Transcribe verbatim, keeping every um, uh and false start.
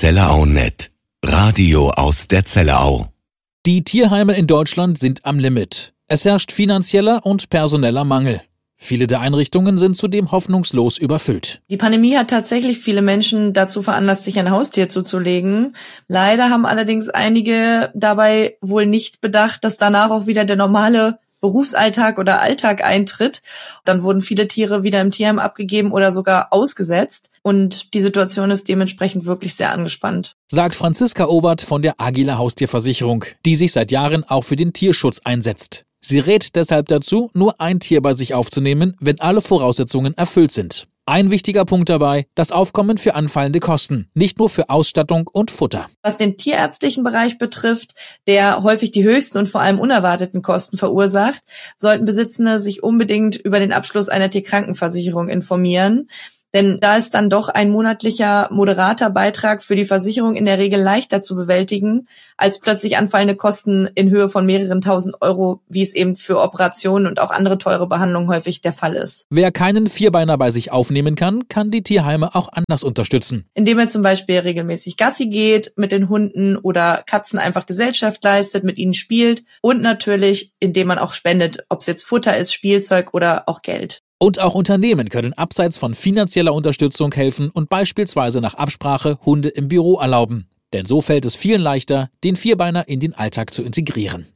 Zellerau Punkt net. Radio aus der Zellerau. Die Tierheime in Deutschland sind am Limit. Es herrscht finanzieller und personeller Mangel. Viele der Einrichtungen sind zudem hoffnungslos überfüllt. Die Pandemie hat tatsächlich viele Menschen dazu veranlasst, sich ein Haustier zuzulegen. Leider haben allerdings einige dabei wohl nicht bedacht, dass danach auch wieder der normale Berufsalltag oder Alltag eintritt. Dann wurden viele Tiere wieder im Tierheim abgegeben oder sogar ausgesetzt. Und die Situation ist dementsprechend wirklich sehr angespannt. Sagt Franziska Obert von der Agila Haustierversicherung, die sich seit Jahren auch für den Tierschutz einsetzt. Sie rät deshalb dazu, nur ein Tier bei sich aufzunehmen, wenn alle Voraussetzungen erfüllt sind. Ein wichtiger Punkt dabei, das Aufkommen für anfallende Kosten, nicht nur für Ausstattung und Futter. Was den tierärztlichen Bereich betrifft, der häufig die höchsten und vor allem unerwarteten Kosten verursacht, sollten Besitzende sich unbedingt über den Abschluss einer Tierkrankenversicherung informieren. Denn da ist dann doch ein monatlicher moderater Beitrag für die Versicherung in der Regel leichter zu bewältigen, als plötzlich anfallende Kosten in Höhe von mehreren tausend Euro, wie es eben für Operationen und auch andere teure Behandlungen häufig der Fall ist. Wer keinen Vierbeiner bei sich aufnehmen kann, kann die Tierheime auch anders unterstützen. Indem er zum Beispiel regelmäßig Gassi geht mit den Hunden oder Katzen einfach Gesellschaft leistet, mit ihnen spielt und natürlich, indem man auch spendet, ob es jetzt Futter ist, Spielzeug oder auch Geld. Und auch Unternehmen können abseits von finanzieller Unterstützung helfen und beispielsweise nach Absprache Hunde im Büro erlauben. Denn so fällt es vielen leichter, den Vierbeiner in den Alltag zu integrieren.